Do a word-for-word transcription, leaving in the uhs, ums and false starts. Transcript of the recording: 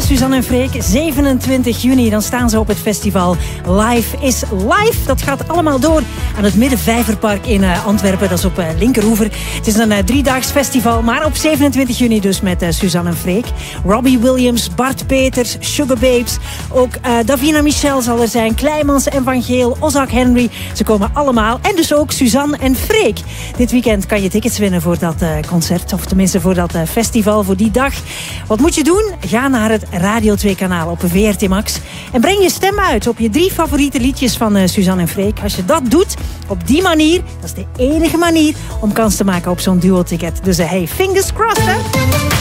Suzanne en Freek. zevenentwintig juni, dan staan ze op het festival Live is Live. Dat gaat allemaal door aan het Middenvijverpark in uh, Antwerpen. Dat is op uh, Linkeroever. Het is een uh, driedaags festival, maar op zevenentwintig juni dus met uh, Suzanne en Freek. Robbie Williams, Bart Peters, Sugar Babes. Ook uh, Davina Michel zal er zijn. Kleimans en Van Geel, Ozak Henry. Ze komen allemaal. En dus ook Suzanne en Freek. Dit weekend kan je tickets winnen voor dat uh, concert. Of tenminste voor dat uh, festival, voor die dag. Wat moet je doen? Ga naar het Radio twee kanaal op V R T Max. En breng je stem uit op je drie favoriete liedjes van uh, Suzanne en Freek. Als je dat doet, op die manier, dat is de enige manier om kans te maken op zo'n duo-ticket. Dus uh, hey, fingers crossed, hè?